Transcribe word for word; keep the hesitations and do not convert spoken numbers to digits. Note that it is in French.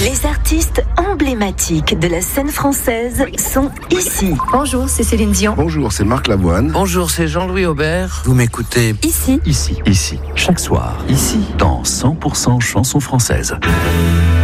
Les artistes emblématiques de la scène française sont ici. Bonjour, c'est Céline Dion. Bonjour, c'est Marc Lavoine. Bonjour, c'est Jean-Louis Aubert. Vous m'écoutez Ici. Ici, ici, chaque soir, ici, dans cent pour cent chansons françaises.